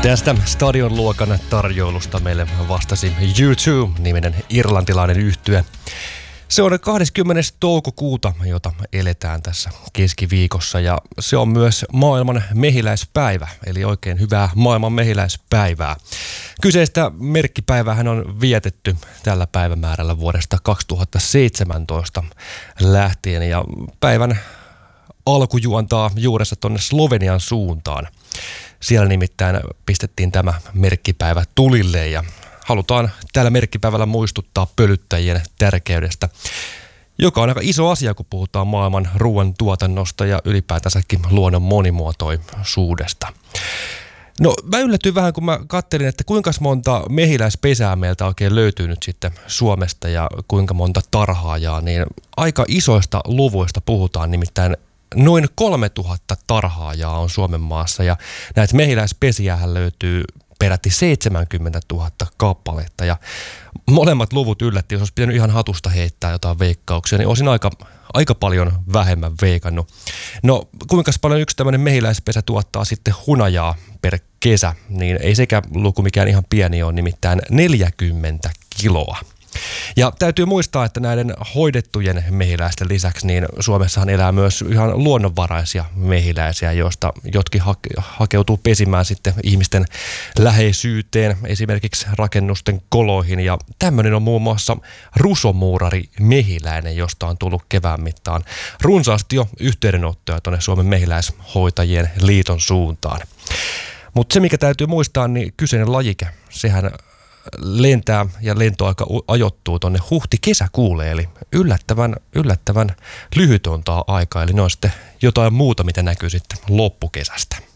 Tästä stadionluokan tarjoilusta meille vastasi U2-niminen irlantilainen yhtye. Se on 20. toukokuuta, jota eletään tässä keskiviikossa, ja se on myös maailman mehiläispäivä, eli oikein hyvää maailman mehiläispäivää. Kyseistä merkkipäivähän on vietetty tällä päivämäärällä vuodesta 2017 lähtien, ja päivän alku juontaa juuressa tuonne Slovenian suuntaan. Siellä nimittäin pistettiin tämä merkkipäivä tulille ja halutaan tällä merkkipäivällä muistuttaa pölyttäjien tärkeydestä, joka on aika iso asia, kun puhutaan maailman ruoan tuotannosta ja ylipäätänsäkin luonnon monimuotoisuudesta. No, mä yllätyin vähän, kun mä katselin, että kuinka monta mehiläispesää meiltä oikein löytyy nyt sitten Suomesta ja kuinka monta tarhaajaa, niin aika isoista luvuista puhutaan, nimittäin noin 3000 tarhaajaa on Suomen maassa ja näitä mehiläispesiähän löytyy peräti 70 000 kappaletta ja molemmat luvut yllätti, jos olisi pitänyt ihan hatusta heittää jotain veikkauksia, niin olisin aika paljon vähemmän veikannut. No, kuinka paljon yksi tämmöinen mehiläispesä tuottaa sitten hunajaa per kesä, niin ei sekä luku mikään ihan pieni ole, nimittäin 40 kiloa. Ja täytyy muistaa, että näiden hoidettujen mehiläisten lisäksi niin Suomessahan elää myös ihan luonnonvaraisia mehiläisiä, joista jotkin hakeutuu pesimään sitten ihmisten läheisyyteen, esimerkiksi rakennusten koloihin. Ja tämmöinen on muun muassa rusomuurari mehiläinen, josta on tullut kevään mittaan runsaasti jo yhteydenottoja tuonne Suomen mehiläishoitajien liiton suuntaan. Mutta se, mikä täytyy muistaa, niin kyseinen lajike, sehän lentää ja lentoaika ajoittuu tuonne huhti-kesäkuulle, eli yllättävän lyhyt on tämä aika, eli ne on sitten jotain muuta, mitä näkyy sitten loppukesästä.